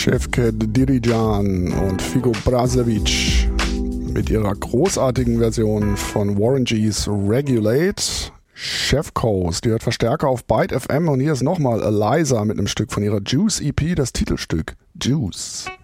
Şevket Dirijan und Figo Brazevic mit ihrer großartigen Version von Warren G's Regulate. Chef Coast, die hört Verstärker auf Byte FM und hier ist nochmal Eliza mit einem Stück von ihrer Juice EP, das Titelstück Juice.